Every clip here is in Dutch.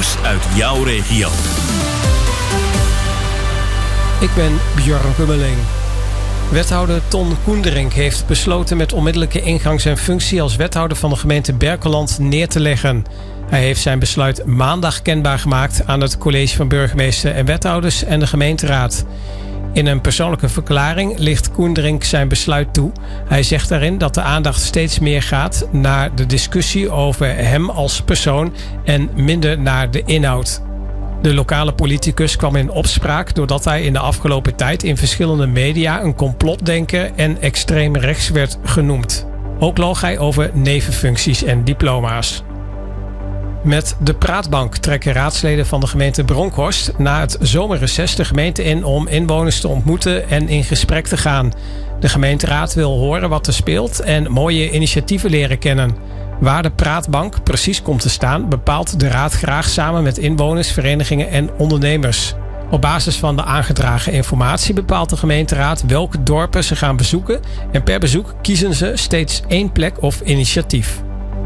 Nieuws uit jouw regio. Ik ben Björn Kummeling. Wethouder Ton Koenderink heeft besloten met onmiddellijke ingang zijn functie als wethouder van de gemeente Berkelland neer te leggen. Hij heeft zijn besluit maandag kenbaar gemaakt aan het college van burgemeester en wethouders en de gemeenteraad. In een persoonlijke verklaring licht Koenderink zijn besluit toe. Hij zegt daarin dat de aandacht steeds meer gaat naar de discussie over hem als persoon en minder naar de inhoud. De lokale politicus kwam in opspraak doordat hij in de afgelopen tijd in verschillende media een complotdenker en extreem rechts werd genoemd. Ook loog hij over nevenfuncties en diploma's. Met de praatbank trekken raadsleden van de gemeente Bronkhorst na het zomerreces de gemeente in om inwoners te ontmoeten en in gesprek te gaan. De gemeenteraad wil horen wat er speelt en mooie initiatieven leren kennen. Waar de praatbank precies komt te staan bepaalt de raad graag samen met inwoners, verenigingen en ondernemers. Op basis van de aangedragen informatie bepaalt de gemeenteraad welke dorpen ze gaan bezoeken en per bezoek kiezen ze steeds één plek of initiatief.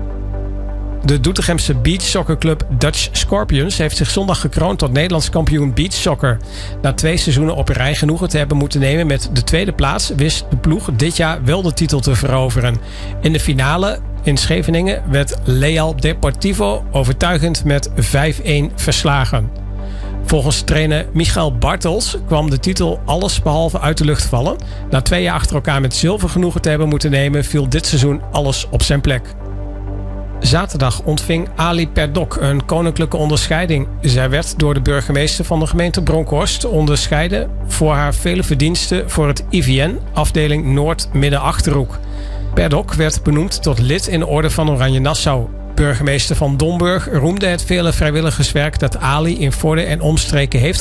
De Doetinchemse beachsoccerclub Dutch Scorpions heeft zich zondag gekroond tot Nederlands kampioen beachsoccer. Na 2 seizoenen op een rij genoegen te hebben moeten nemen met de tweede plaats, wist de ploeg dit jaar wel de titel te veroveren. In de finale in Scheveningen werd Leal Deportivo overtuigend met 5-1 verslagen. Volgens trainer Michael Bartels kwam de titel allesbehalve uit de lucht vallen. Na 2 jaar achter elkaar met zilver genoegen te hebben moeten nemen, viel dit seizoen alles op zijn plek. Zaterdag ontving Ali Perdok een koninklijke onderscheiding. Zij werd door de burgemeester van de gemeente Bronkhorst onderscheiden voor haar vele verdiensten voor het IVN, afdeling Noord-Midden-Achterhoek. Perdok werd benoemd tot lid in de Orde van Oranje Nassau. Burgemeester van Domburg roemde het vele vrijwilligerswerk dat Ali in Vorden en omstreken heeft